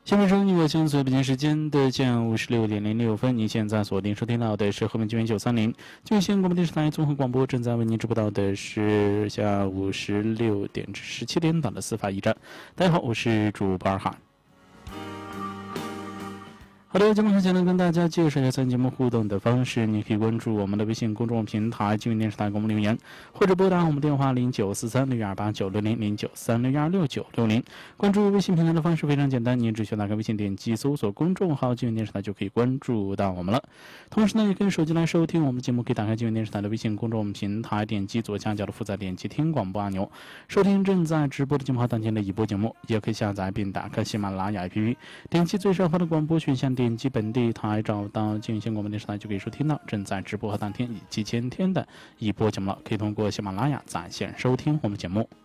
下面是我现在北京时间的正午16:06，你现在锁定收听到的是河门军930就县广播电视台综合广播，正在为您直播到的是下午16点至17点档的司法驿站。大家好，我是主播二哈。好的，节目之前呢，跟大家介绍一下参与节目互动的方式。你可以关注我们的微信公众平台金云电视台公布留言，或者拨打我们电话0943618960，0936126960。关注微信平台的方式非常简单，你只需要打开微信点击搜索公众号金云电视台就可以关注到我们了。同时呢，也可以手机来收听我们的节目，可以打开金云电视台的微信公众平台，点击左下角的复杂，点击听广播按钮，收听正在直播的节目和当天的已播节目。也可以下载并打开喜马拉雅 APP， 点击最上方的广播选项，点击本地台，找到金县广播电视台就可以收听到正在直播和当天以及前天的已播节目了。可以通过喜马拉雅在线收听我们节目。